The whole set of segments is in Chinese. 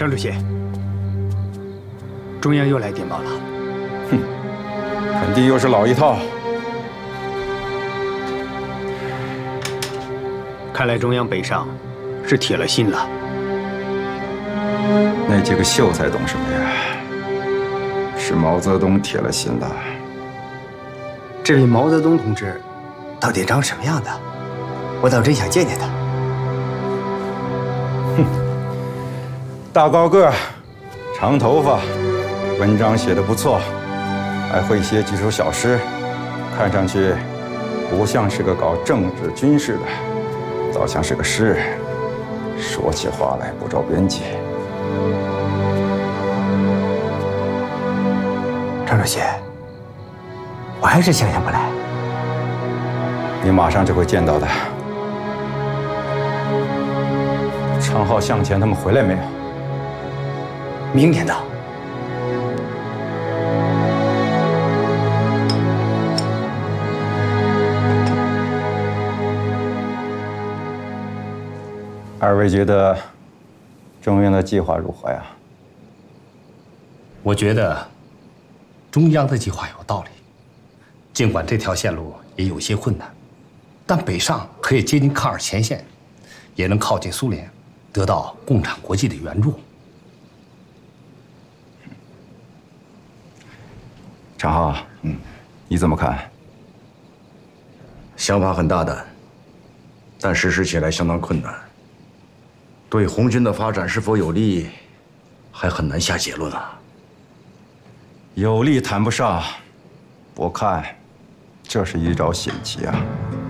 张主席，中央又来电报了。 哼，肯定又是老一套。 看来中央北上是铁了心了。 那几个秀才懂什么呀？是毛泽东铁了心了。 这位毛泽东同志到底长什么样的？我倒真想见见他。 哼，大高个儿，长头发，文章写得不错，还会写几首小诗，看上去不像是个搞政治军事的，倒像是个诗人，说起话来不着边际。 张主席，我还是想象不来。 你马上就会见到的。常浩、向前他们回来没有？ 明天到。 二位觉得中央的计划如何呀？ 我觉得中央的计划有道理，尽管这条线路也有些困难，但北上可以接近抗日前线，也能靠近苏联，得到共产国际的援助。 常浩，你怎么看？ 想法很大胆，但实施起来相当困难。对红军的发展是否有利，还很难下结论啊。 有利谈不上，我看这是一招险棋啊。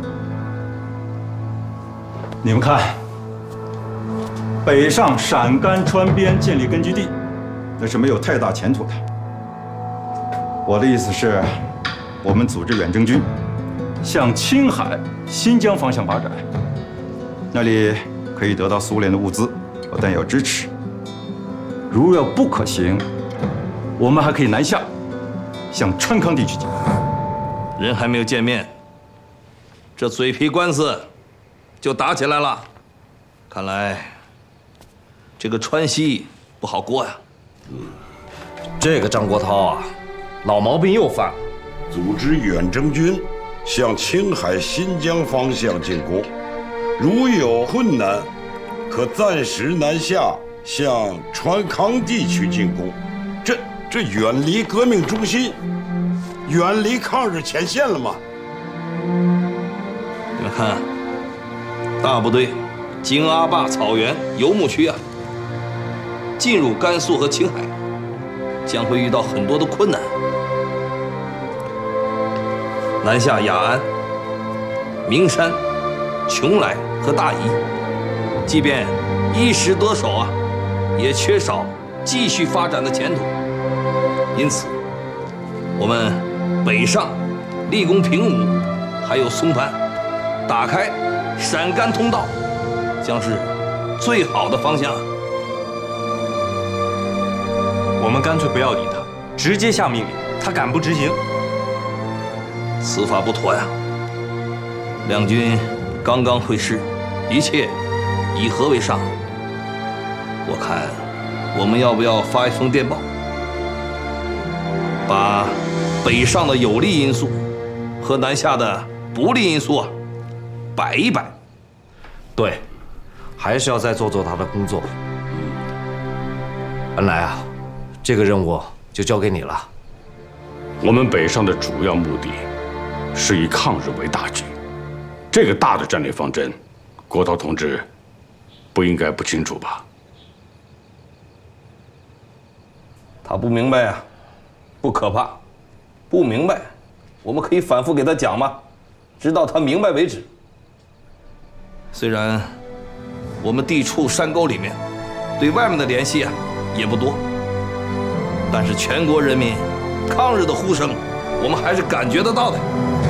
你们看，北上陕甘川边建立根据地，那是没有太大前途的。我的意思是，我们组织远征军向青海、新疆方向发展，那里可以得到苏联的物资和弹药支持。如若不可行，我们还可以南下，向川康地区进发。 人还没有见面，这嘴皮官司就打起来了。看来这个川西不好过呀。 这个张国焘啊，老毛病又犯了。 组织远征军向青海、新疆方向进攻，如有困难，可暂时南下向川康地区进攻。这远离革命中心，远离抗日前线了吗？ 你们看，大部队经阿坝草原游牧区啊，进入甘肃和青海，将会遇到很多的困难。南下雅安、名山、邛崃和大邑，即便一时得手啊，也缺少继续发展的前途。因此，我们北上，立功平武，还有松潘，打开陕甘通道，将是最好的方向。 我们干脆不要理他，直接下命令，他敢不执行？ 此法不妥呀！两军刚刚会师，一切以和为上。我看，我们要不要发一封电报，把北上的有利因素和南下的不利因素啊摆一摆？ 对，还是要再做做他的工作。恩来啊，这个任务就交给你了。 我们北上的主要目的是以抗日为大局，这个大的战略方针，国焘同志不应该不清楚吧？ 他不明白啊，不可怕，不明白，我们可以反复给他讲嘛，直到他明白为止。虽然我们地处山沟里面，对外面的联系啊也不多，但是全国人民抗日的呼声，我们还是感觉得到的。